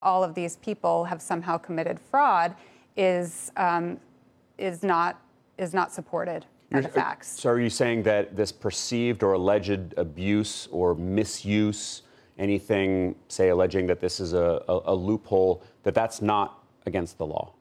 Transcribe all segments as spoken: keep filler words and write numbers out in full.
all of these people have somehow committed fraud is um, is not is not supported by the facts. So are you saying that this perceived or alleged abuse or misuse, anything, say, alleging that this is a, a, a loophole, that that's not against the law?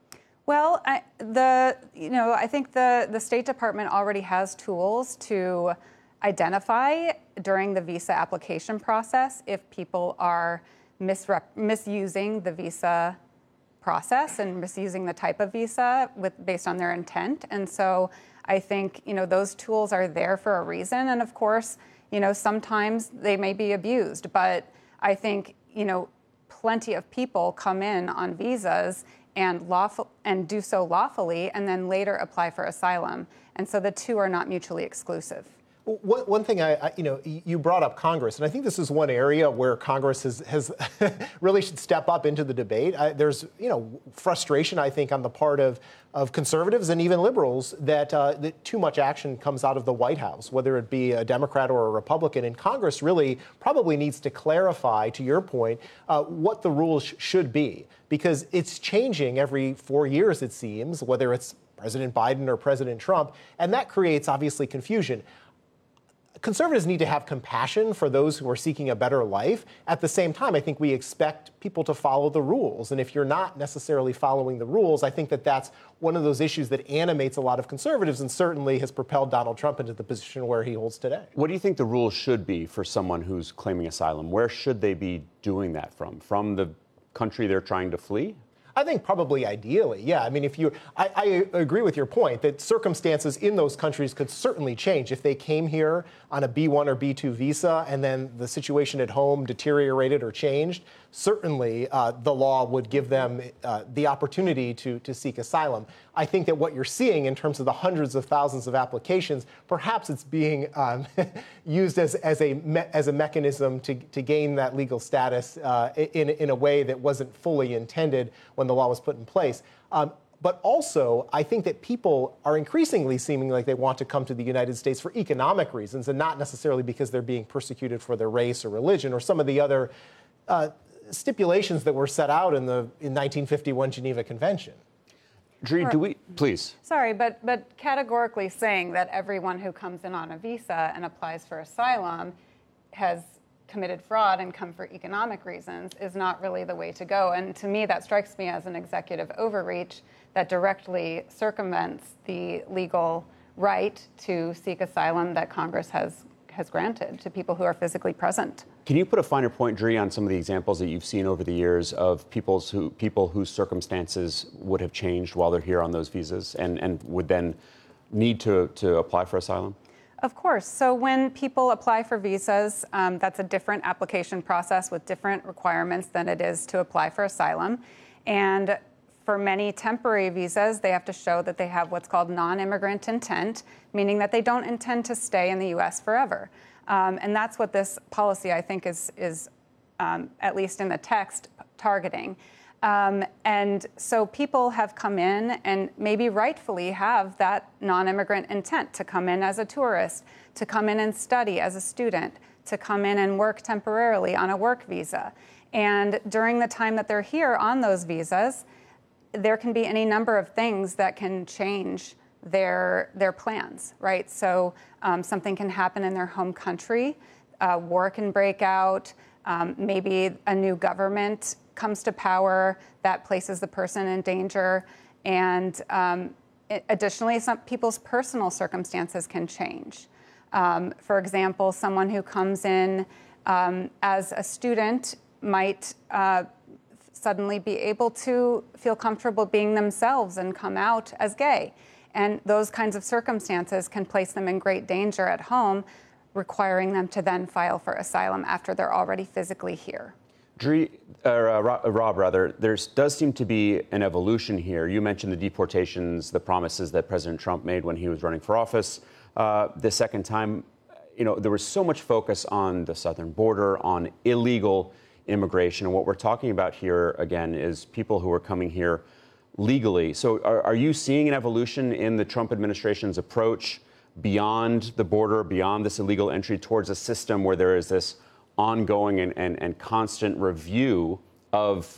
Well, I, the you know I think the the State Department already has tools to identify during the visa application process if people are misrep- misusing the visa process and misusing the type of visa with based on their intent. And so I think you know those tools are there for a reason. And of course, you know sometimes they may be abused, but I think you know plenty of people come in on visas and lawful and do so lawfully, and then later apply for asylum. And so the two are not mutually exclusive. One, one thing I, I, you know, you brought up Congress, and I think this is one area where Congress has, has really should step up into the debate. I, there's, you know, frustration, I think, on the part of, of conservatives and even liberals that, uh, that too much action comes out of the White House, whether it be a Democrat or a Republican. And Congress really probably needs to clarify, to your point, uh, what the rules sh- should be, because it's changing every four years, it seems, whether it's President Biden or President Trump, and that creates, obviously, confusion. Conservatives need to have compassion for those who are seeking a better life. At the same time, I think we expect people to follow the rules. And if you're not necessarily following the rules, I think that that's one of those issues that animates a lot of conservatives and certainly has propelled Donald Trump into the position where he holds today. What do you think the rules should be for someone who's claiming asylum? Where should they be doing that from? From the country they're trying to flee? I think probably ideally, yeah. I mean, if you, I, I agree with your point that circumstances in those countries could certainly change. If they came here on a B one or B two visa and then the situation at home deteriorated or changed, certainly uh, the law would give them uh, the opportunity to, to seek asylum. I think that what you're seeing in terms of the hundreds of thousands of applications, perhaps it's being um, used as, as, a me- as a mechanism to, to gain that legal status uh, in, in a way that wasn't fully intended when the law was put in place. Um, but also, I think that people are increasingly seeming like they want to come to the United States for economic reasons and not necessarily because they're being persecuted for their race or religion or some of the other uh, stipulations that were set out in the in nineteen fifty-one Geneva Convention. Dree, do we, please? Sorry, but but categorically saying that everyone who comes in on a visa and applies for asylum has committed fraud and come for economic reasons is not really the way to go. And to me, that strikes me as an executive overreach that directly circumvents the legal right to seek asylum that Congress has has granted to people who are physically present. Can you put a finer point, Dree, on some of the examples that you've seen over the years of people's who, people whose circumstances would have changed while they're here on those visas and, and would then need to, to apply for asylum? Of course. So when people apply for visas, um, that's a different application process with different requirements than it is to apply for asylum. And for many temporary visas, they have to show that they have what's called non-immigrant intent, meaning that they don't intend to stay in the U S forever. Um, and that's what this policy, I think, is, is um, at least in the text, targeting. Um, and so people have come in and maybe rightfully have that non-immigrant intent to come in as a tourist, to come in and study as a student, to come in and work temporarily on a work visa. And during the time that they're here on those visas, there can be any number of things that can change their their plans, right? So um, something can happen in their home country, uh, war can break out, um, maybe a new government comes to power that places the person in danger, and um, it, additionally, some people's personal circumstances can change. Um, for example, someone who comes in um, as a student might uh, suddenly be able to feel comfortable being themselves and come out as gay. And those kinds of circumstances can place them in great danger at home, requiring them to then file for asylum after they're already physically here. Dree, uh, Rob, rather, there does seem to be an evolution here. You mentioned the deportations, the promises that President Trump made when he was running for office. Uh, the second time, you know, there was so much focus on the southern border, on illegal immigration. And what we're talking about here, again, is people who are coming here legally. So are, are you seeing an evolution in the Trump administration's approach beyond the border, beyond this illegal entry, towards a system where there is this ongoing and, and, and constant review of